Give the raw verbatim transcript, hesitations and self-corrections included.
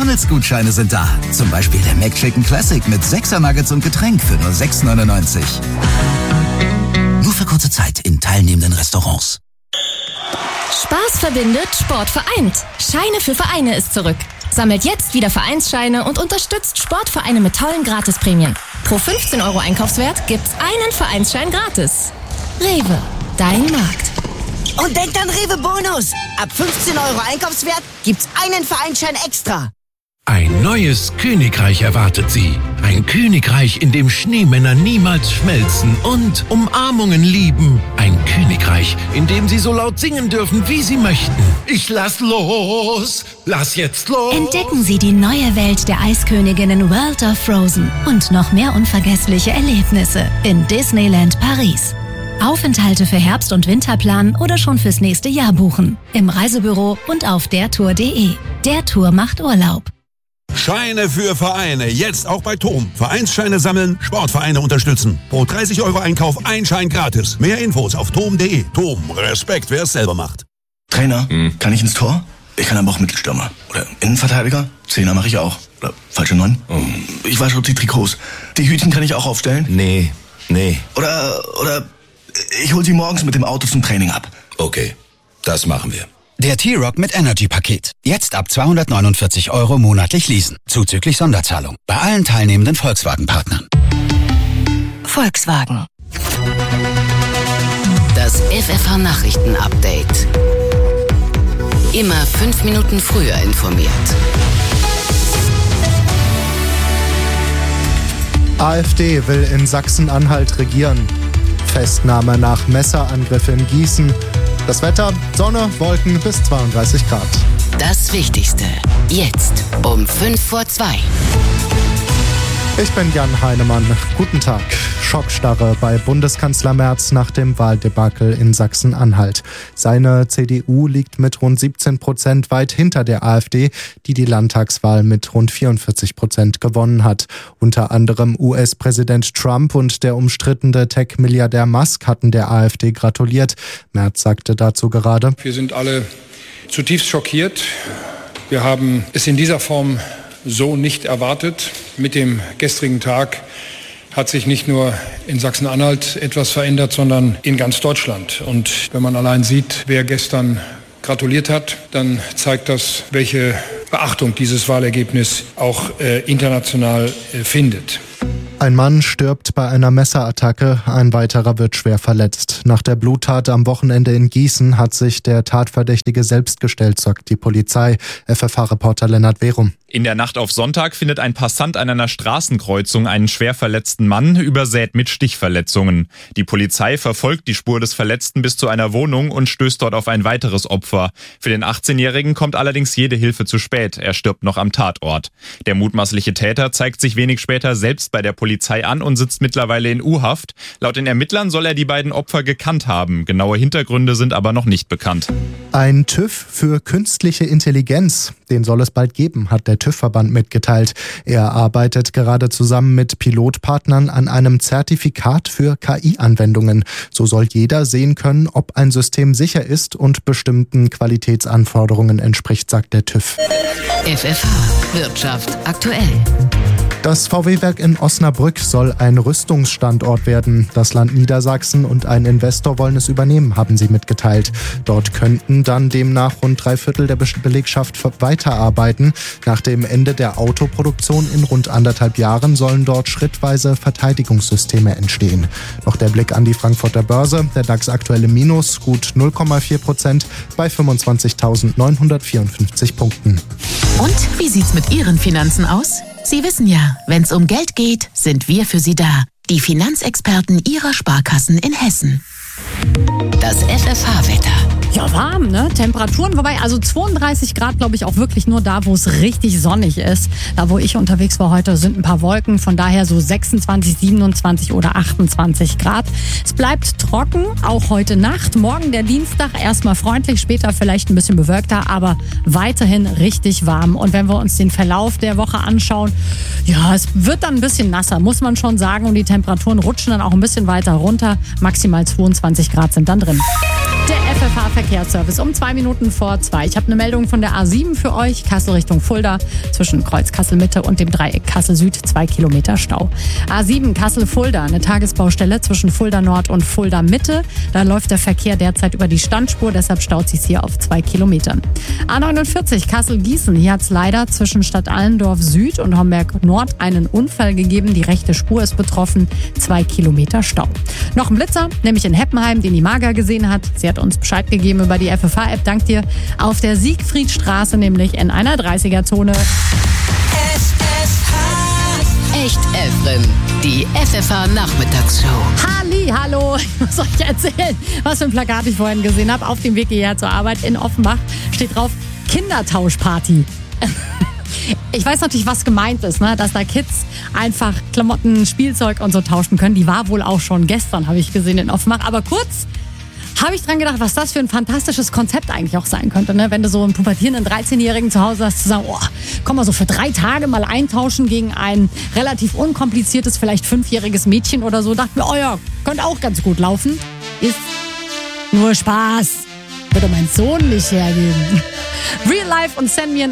McDonalds-Gutscheine sind da. Zum Beispiel der McChicken Classic mit sechser Nuggets und Getränk für nur sechs neunundneunzig. Nur für kurze Zeit in teilnehmenden Restaurants. Spaß verbindet, Sport vereint. Scheine für Vereine ist zurück. Sammelt jetzt wieder Vereinsscheine und unterstützt Sportvereine mit tollen Gratisprämien. Pro fünfzehn Euro Einkaufswert gibt's einen Vereinsschein gratis. Rewe, dein Markt. Und denkt an Rewe Bonus. Ab fünfzehn Euro Einkaufswert gibt's einen Vereinsschein extra. Ein neues Königreich erwartet Sie. Ein Königreich, in dem Schneemänner niemals schmelzen und Umarmungen lieben. Ein Königreich, in dem Sie so laut singen dürfen, wie Sie möchten. Ich lass los! Lass jetzt los! Entdecken Sie die neue Welt der Eisköniginnen World of Frozen und noch mehr unvergessliche Erlebnisse in Disneyland Paris. Aufenthalte für Herbst- und Winterplan oder schon fürs nächste Jahr buchen. Im Reisebüro und auf dertour punkt de. Der Tour macht Urlaub. Scheine für Vereine, jetzt auch bei Tom. Vereinsscheine sammeln, Sportvereine unterstützen. Pro dreißig Euro Einkauf ein Schein gratis. Mehr Infos auf tom punkt de. Tom, Respekt, wer es selber macht. Trainer, hm. kann ich ins Tor? Ich kann aber auch Mittelstürmer. Oder Innenverteidiger? Zehner mache ich auch. Oder falsche Neun? Oh. Ich wasche die Trikots. Die Hütchen kann ich auch aufstellen? Nee, nee. Oder, oder ich hol sie morgens mit dem Auto zum Training ab. Okay, das machen wir. Der T-Rock mit Energy-Paket. Jetzt ab zweihundertneunundvierzig Euro monatlich leasen. Zuzüglich Sonderzahlung. Bei allen teilnehmenden Volkswagen-Partnern. Volkswagen. Das F F H-Nachrichten-Update. Immer fünf Minuten früher informiert. AfD will in Sachsen-Anhalt regieren. Festnahme nach Messerangriff in Gießen. Das Wetter, Sonne, Wolken bis zweiunddreißig Grad. Das Wichtigste, jetzt um fünf vor zwei. Ich bin Jan Heinemann. Guten Tag. Schockstarre bei Bundeskanzler Merz nach dem Wahldebakel in Sachsen-Anhalt. Seine C D U liegt mit rund siebzehn Prozent weit hinter der AfD, die die Landtagswahl mit rund vierundvierzig Prozent gewonnen hat. Unter anderem U S-Präsident Trump und der umstrittene Tech-Milliardär Musk hatten der AfD gratuliert. Merz sagte dazu gerade: Wir sind alle zutiefst schockiert. Wir haben es in dieser Form so nicht erwartet. Mit dem gestrigen Tag hat sich nicht nur in Sachsen-Anhalt etwas verändert, sondern in ganz Deutschland. Und wenn man allein sieht, wer gestern gratuliert hat, dann zeigt das, welche Beachtung dieses Wahlergebnis auch äh, international äh, findet. Ein Mann stirbt bei einer Messerattacke, ein weiterer wird schwer verletzt. Nach der Bluttat am Wochenende in Gießen hat sich der Tatverdächtige selbst gestellt, sagt die Polizei. F F H-Reporter Lennart Werum. In der Nacht auf Sonntag findet ein Passant an einer Straßenkreuzung einen schwer verletzten Mann, übersät mit Stichverletzungen. Die Polizei verfolgt die Spur des Verletzten bis zu einer Wohnung und stößt dort auf ein weiteres Opfer. Für den achtzehnjährigen kommt allerdings jede Hilfe zu spät. Er stirbt noch am Tatort. Der mutmaßliche Täter zeigt sich wenig später selbst bei der Polizei an und sitzt mittlerweile in U-Haft. Laut den Ermittlern soll er die beiden Opfer gekannt haben. Genaue Hintergründe sind aber noch nicht bekannt. Ein TÜV für künstliche Intelligenz, den soll es bald geben, hat der TÜV-Verband mitgeteilt. Er arbeitet gerade zusammen mit Pilotpartnern an einem Zertifikat für K I-Anwendungen. So soll jeder sehen können, ob ein System sicher ist und bestimmten Qualitätsanforderungen entspricht, sagt der TÜV. F F H Wirtschaft aktuell. Das V W-Werk in Osnabrück soll ein Rüstungsstandort werden. Das Land Niedersachsen und ein Investor wollen es übernehmen, haben sie mitgeteilt. Dort könnten dann demnach rund drei Viertel der Belegschaft weiterarbeiten. Nach dem Ende der Autoproduktion in rund anderthalb Jahren sollen dort schrittweise Verteidigungssysteme entstehen. Noch der Blick an die Frankfurter Börse. Der DAX aktuell im Minus, gut null Komma vier Prozent bei fünfundzwanzigtausendneunhundertvierundfünfzig Punkten. Und wie sieht's mit Ihren Finanzen aus? Sie wissen ja, wenn's um Geld geht, sind wir für Sie da. Die Finanzexperten Ihrer Sparkassen in Hessen. Das F F H-Wetter. Ja, warm, ne? Temperaturen, wobei also zweiunddreißig Grad, glaube ich, auch wirklich nur da, wo es richtig sonnig ist. Da, wo ich unterwegs war heute, sind ein paar Wolken. Von daher so sechsundzwanzig, siebenundzwanzig oder achtundzwanzig Grad. Es bleibt trocken, auch heute Nacht. Morgen der Dienstag erstmal freundlich, später vielleicht ein bisschen bewölkter, aber weiterhin richtig warm. Und wenn wir uns den Verlauf der Woche anschauen, ja, es wird dann ein bisschen nasser, muss man schon sagen. Und die Temperaturen rutschen dann auch ein bisschen weiter runter. Maximal zweiundzwanzig Grad sind dann drin. Der F F F H-Verkehrsservice um zwei Minuten vor zwei. Ich habe eine Meldung von der A sieben für euch. Kassel Richtung Fulda zwischen Kreuz Kassel-Mitte und dem Dreieck Kassel-Süd. Zwei Kilometer Stau. A sieben Kassel-Fulda, eine Tagesbaustelle zwischen Fulda Nord und Fulda Mitte. Da läuft der Verkehr derzeit über die Standspur, deshalb staut sich hier auf zwei Kilometern. A neunundvierzig Kassel-Gießen. Hier hat es leider zwischen Stadt Allendorf Süd und Homberg Nord einen Unfall gegeben. Die rechte Spur ist betroffen. Zwei Kilometer Stau. Noch ein Blitzer, nämlich in Heppenheim, den die Maga gesehen hat. Sie hat uns Bescheid gegeben über die F F H-App. Dank dir. Auf der Siegfriedstraße, nämlich in einer dreißiger-Zone. Echt Efren, die F F H-Nachmittagsshow. Halli, hallo. Ich muss euch erzählen, was für ein Plakat ich vorhin gesehen habe. Auf dem Weg hierher zur Arbeit in Offenbach steht drauf Kindertauschparty. Ich weiß natürlich, was gemeint ist, ne? Dass da Kids einfach Klamotten, Spielzeug und so tauschen können. Die war wohl auch schon gestern, habe ich gesehen, in Offenbach. Aber kurz habe ich dran gedacht, was das für ein fantastisches Konzept eigentlich auch sein könnte, ne? Wenn du so einen pubertierenden dreizehnjährigen zu Hause hast, zu sagen, oh, komm mal so für drei Tage mal eintauschen gegen ein relativ unkompliziertes, vielleicht fünfjähriges Mädchen oder so. Dachte mir, oh ja, könnte auch ganz gut laufen. Ist nur Spaß. Würde mein Sohn nicht hergeben. Real Life und Send Me an